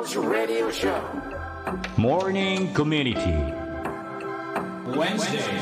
Radio Show Morning Community Wednesday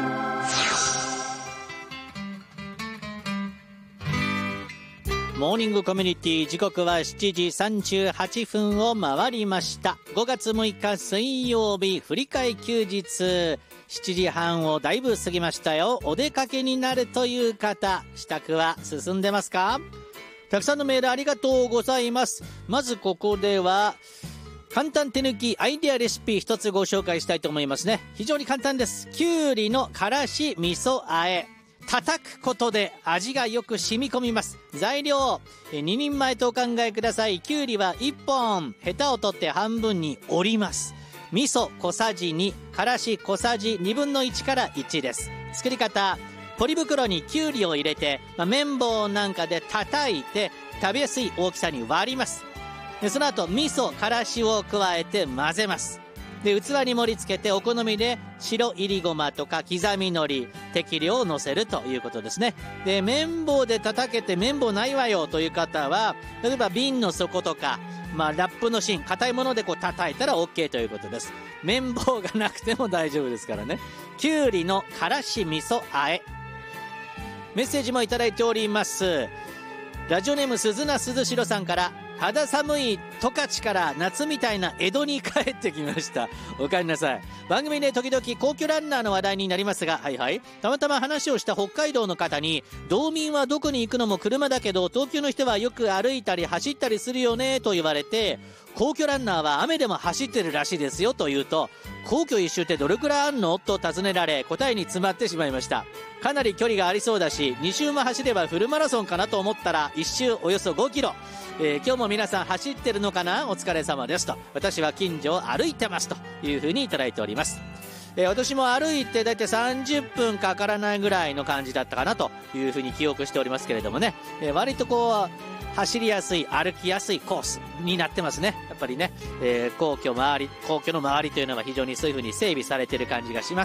モーニングコミュニティ、時刻は7時38分を回りました。5月6日水曜日、振り替え休日、7時半をだいぶ過ぎましたよ。お出かけになるという方、支度は進んでますか？たくさんのメールありがとうございます。まずここでは簡単手抜きアイデアレシピ一つご紹介したいと思いますね。非常に簡単です。きゅうりのからし味噌和え、叩くことで味がよく染み込みます。材料2人前とお考えください。きゅうりは1本、ヘタを取って半分に折ります。味噌小さじ2、からし小さじ1/2から1です。作り方、ポリ袋にきゅうりを入れて、綿棒なんかで叩いて食べやすい大きさに割ります。でその後味噌からしを加えて混ぜます。で器に盛り付けてお好みで白いりごまとか刻み海苔適量を乗せるということですね。で綿棒で叩けて綿棒ないわよという方は、例えば瓶の底とか、ラップの芯硬いものでこう叩いたら OK ということです。綿棒がなくても大丈夫ですからね。きゅうりのからし味噌和え。メッセージもいただいております。ラジオネーム鈴名鈴代さんから、肌寒い十勝から夏みたいな江戸に帰ってきました。お帰りなさい。番組で時々皇居ランナーの話題になりますが、たまたま話をした北海道の方に、道民はどこに行くのも車だけど東京の人はよく歩いたり走ったりするよねと言われて、皇居ランナーは雨でも走ってるらしいですよと言うと、皇居一周ってどれくらいあんのと尋ねられ、答えに詰まってしまいました。かなり距離がありそうだし、2周も走ればフルマラソンかなと思ったら1周およそ5キロ。今日も皆さん走ってるのかな？お疲れ様ですと。私は近所を歩いてますというふうにいただいております。私も歩いてだいたい30分かからないぐらいの感じだったかなというふうに記憶しておりますけれどもね、割とこう走りやすい歩きやすいコースになってますね。やっぱりね、皇居の周りというのは非常にそういうふうに整備されている感じがします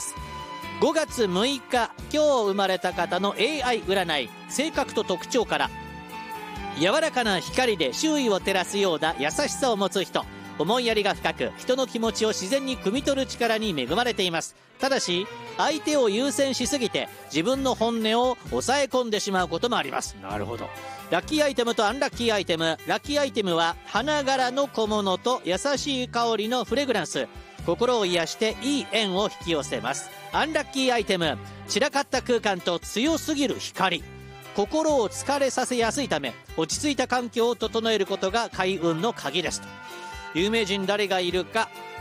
。5月6日、今日生まれた方の AI 占い、性格と特徴から、柔らかな光で周囲を照らすような優しさを持つ人、思いやりが深く、人の気持ちを自然に汲み取る力に恵まれています。ただし相手を優先しすぎて自分の本音を抑え込んでしまうこともあります。なるほど。ラッキーアイテムとアンラッキーアイテム。ラッキーアイテムは花柄の小物と優しい香りのフレグランス、心を癒していい縁を引き寄せます。アンラッキーアイテム、散らかった空間と強すぎる光、心を疲れさせやすいため落ち着いた環境を整えることが開運の鍵ですと。有名人誰がいるか